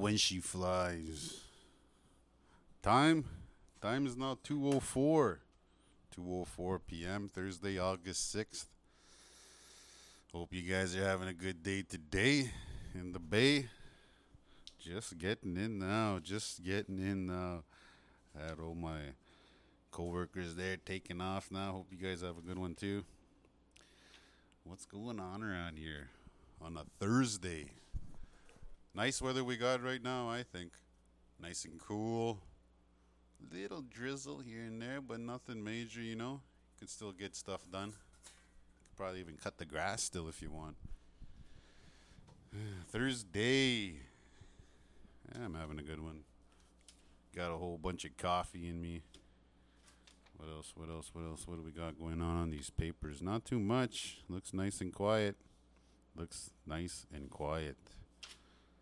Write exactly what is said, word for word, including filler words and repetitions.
when she flies. Time? Time is now two oh four. two oh four p.m. Thursday, August sixth. Hope you guys are having a good day today in the Bay. Just getting in now. Just getting in now. Had all my coworkers there taking off now. Hope you guys have a good one too. What's going on around here on a Thursday? Nice weather we got right now, I think. Nice and cool. Little drizzle here and there, but nothing major, you know. You can still get stuff done. Could probably even cut the grass still if you want. Thursday. Yeah, I'm having a good one. Got a whole bunch of coffee in me. What else? What else? What else? What do we got going on on these papers? Not too much. Looks nice and quiet. Looks nice and quiet.